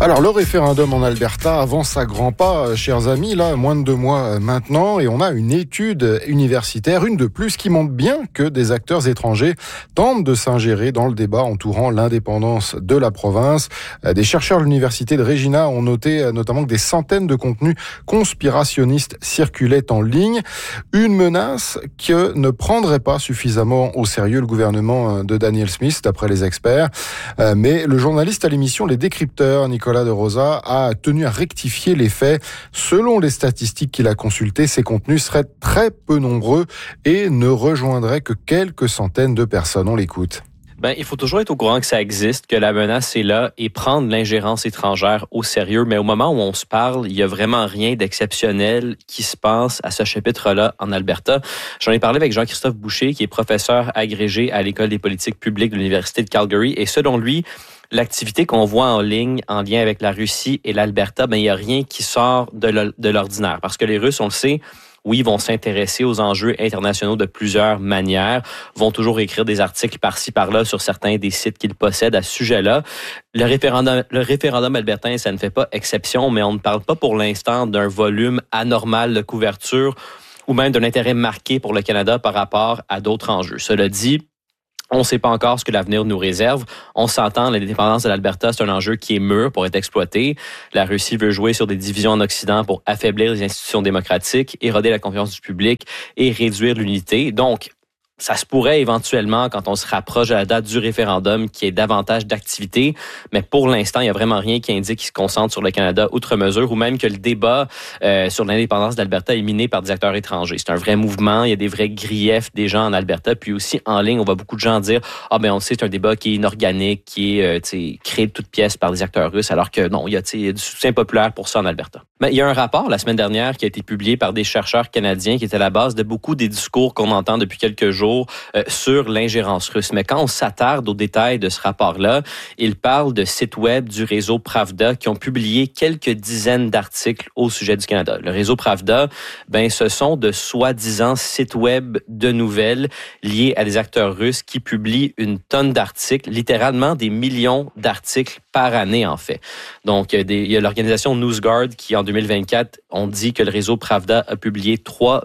Alors, le référendum en Alberta avance à grands pas, chers amis, là, moins de 2 mois maintenant, et on a une étude universitaire, une de plus, qui montre bien que des acteurs étrangers tentent de s'ingérer dans le débat entourant l'indépendance de la province. Des chercheurs de l'université de Regina ont noté notamment que des centaines de contenus conspirationnistes circulaient en ligne. Une menace que ne prendrait pas suffisamment au sérieux le gouvernement de Danielle Smith, d'après les experts. Mais le journaliste à l'émission Les Décrypteurs, Nicolas de Rosa, a tenu à rectifier les faits. Selon les statistiques qu'il a consultées, ces contenus seraient très peu nombreux et ne rejoindraient que quelques centaines de personnes. On l'écoute. Il faut toujours être au courant que ça existe, que la menace est là et prendre l'ingérence étrangère au sérieux. Mais au moment où on se parle, il y a vraiment rien d'exceptionnel qui se passe à ce chapitre-là en Alberta. J'en ai parlé avec Jean-Christophe Boucher, qui est professeur agrégé à l'École des politiques publiques de l'Université de Calgary. Et selon lui, l'activité qu'on voit en ligne en lien avec la Russie et l'Alberta, il n'y a rien qui sort de l'ordinaire. Parce que les Russes, on le sait, oui, vont s'intéresser aux enjeux internationaux de plusieurs manières, vont toujours écrire des articles par-ci, par-là sur certains des sites qu'ils possèdent à ce sujet-là. Le référendum albertain, ça ne fait pas exception, mais on ne parle pas pour l'instant d'un volume anormal de couverture ou même d'un intérêt marqué pour le Canada par rapport à d'autres enjeux. Cela dit, on ne sait pas encore ce que l'avenir nous réserve. On s'entend, l'indépendance de l'Alberta, c'est un enjeu qui est mûr pour être exploité. La Russie veut jouer sur des divisions en Occident pour affaiblir les institutions démocratiques, éroder la confiance du public et réduire l'unité. Donc, ça se pourrait éventuellement, quand on se rapproche de la date du référendum, qu'il y ait davantage d'activités. Mais pour l'instant, il n'y a vraiment rien qui indique qu'il se concentre sur le Canada outre mesure, ou même que le débat sur l'indépendance d'Alberta est miné par des acteurs étrangers. C'est un vrai mouvement, il y a des vrais griefs des gens en Alberta. Puis aussi, en ligne, on voit beaucoup de gens dire « on le sait, c'est un débat qui est inorganique, qui est créé de toutes pièces par des acteurs russes », alors que non, il y a du soutien populaire pour ça en Alberta. Mais il y a un rapport, la semaine dernière, qui a été publié par des chercheurs canadiens, qui était à la base de beaucoup des discours qu'on entend depuis quelques jours sur l'ingérence russe. Mais quand on s'attarde aux détails de ce rapport-là, il parle de sites web du réseau Pravda qui ont publié quelques dizaines d'articles au sujet du Canada. Le réseau Pravda, ce sont de soi-disant sites web de nouvelles liés à des acteurs russes qui publient une tonne d'articles, littéralement des millions d'articles par année, en fait. Donc, il y a l'organisation NewsGuard qui, en 2024, on dit que le réseau Pravda a publié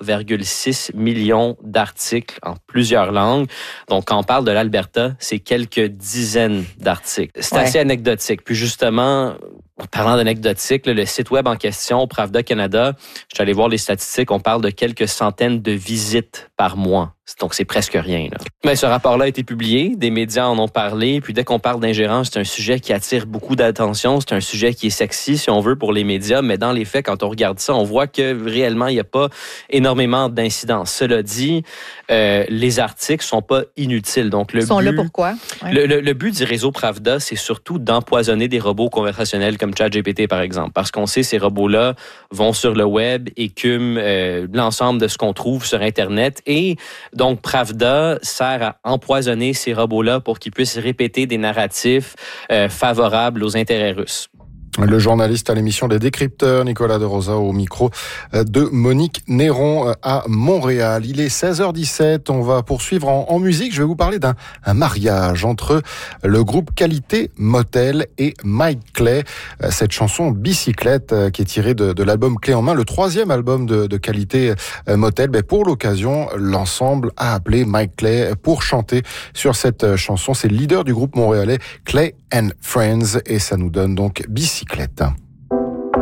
3,6 millions d'articles en plusieurs langues. Donc, quand on parle de l'Alberta, c'est quelques dizaines d'articles. C'est assez anecdotique. Puis justement, en parlant d'anecdotique, le site web en question, Pravda Canada, je suis allé voir les statistiques, on parle de quelques centaines de visites par mois. Donc, c'est presque rien, là. Mais ce rapport-là a été publié, des médias en ont parlé, puis dès qu'on parle d'ingérence, c'est un sujet qui attire beaucoup d'attention, c'est un sujet qui est sexy, si on veut, pour les médias, mais dans les faits, quand on regarde ça, on voit que réellement, il n'y a pas énormément d'incidence. Cela dit, les articles sont pas inutiles. Donc, Ils sont là pourquoi? Ouais. Le but du réseau Pravda, c'est surtout d'empoisonner des robots conversationnels comme ChatGPT, par exemple, parce qu'on sait ces robots-là vont sur le web, écument l'ensemble de ce qu'on trouve sur Internet, et donc Pravda sert à empoisonner ces robots-là pour qu'ils puissent répéter des narratifs favorables aux intérêts russes. Le journaliste à l'émission Les Décrypteurs, Nicolas de Rosa, au micro de Monique Néron à Montréal. Il est 16h17, on va poursuivre en musique. Je vais vous parler d'un mariage entre le groupe Qualité Motel et Mike Clay. Cette chanson Bicyclette qui est tirée de l'album Clé en main, le 3e album de Qualité Motel. Pour l'occasion, l'ensemble a appelé Mike Clay pour chanter sur cette chanson. C'est le leader du groupe montréalais Clay and Friends et ça nous donne donc Bicyclette.